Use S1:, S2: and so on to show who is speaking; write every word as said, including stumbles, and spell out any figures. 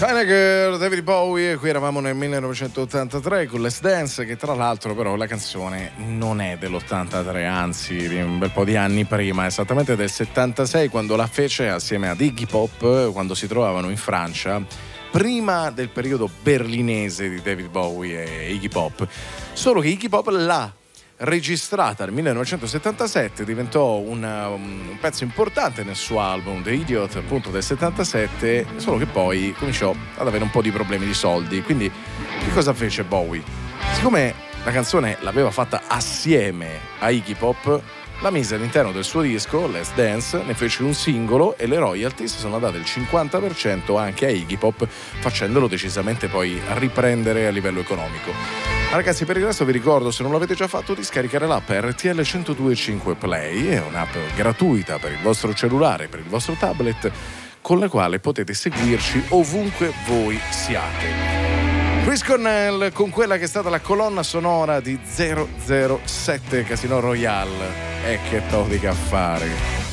S1: China Girl, David Bowie, qui eravamo nel millenovecentottantatré con Let's Dance, che tra l'altro però la canzone non è dell'ottantatré, anzi di un bel po' di anni prima, esattamente del settantasei, quando la fece assieme ad Iggy Pop, quando si trovavano in Francia, prima del periodo berlinese di David Bowie e Iggy Pop. Solo che Iggy Pop l'ha registrata nel millenovecentosettantasette, diventò un, un pezzo importante nel suo album The Idiot, appunto del settantasette, solo che poi cominciò ad avere un po' di problemi di soldi. Quindi che cosa fece Bowie? Siccome la canzone l'aveva fatta assieme a Iggy Pop, la mise all'interno del suo disco Let's Dance, ne fece un singolo e le royalties sono andate il cinquanta per cento anche a Iggy Pop, facendolo decisamente poi riprendere a livello economico. Ma ragazzi, per il resto vi ricordo, se non l'avete già fatto, di scaricare l'app R T L centodue e cinque Play, è un'app gratuita per il vostro cellulare, per il vostro tablet, con la quale potete seguirci ovunque voi siate. Chris Cornell con quella che è stata la colonna sonora di zero zero sette Casino Royale. E che todica affari.